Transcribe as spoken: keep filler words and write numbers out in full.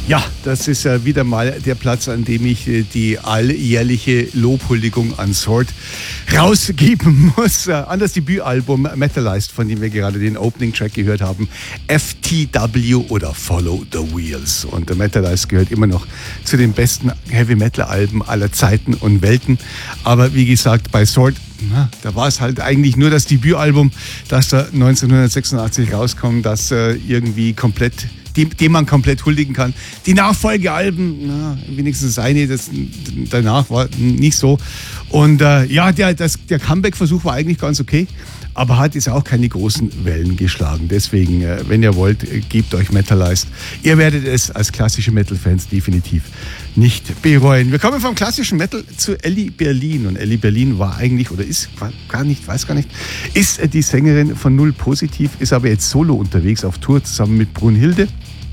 Ja, das ist äh, wieder mal der Platz, an dem ich äh, die alljährliche Lobhuldigung an Sword rausgeben muss. Äh, an das Debütalbum Metalized, von dem wir gerade den Opening-Track gehört haben, F T W oder Follow the Wheels. Und der Metalized gehört immer noch zu den besten Heavy-Metal-Alben aller Zeiten und Welten. Aber wie gesagt, bei Sword, na, da war es halt eigentlich nur das Debütalbum, das da neunzehnhundertsechsundachtzig rauskommt, das äh, irgendwie komplett Dem, dem man komplett huldigen kann. Die Nachfolgealben, na, wenigstens eine, das, danach war nicht so. Und äh, ja, der, das, der Comeback-Versuch war eigentlich ganz okay, aber hat jetzt auch keine großen Wellen geschlagen. Deswegen, äh, wenn ihr wollt, äh, gebt euch Metalized. Ihr werdet es als klassische Metal-Fans definitiv nicht bereuen. Wir kommen vom klassischen Metal zu Elli Berlin. Und Elli Berlin war eigentlich, oder ist, war gar nicht, weiß gar nicht, ist äh, die Sängerin von Null Positiv, ist aber jetzt solo unterwegs auf Tour zusammen mit Brunhilde.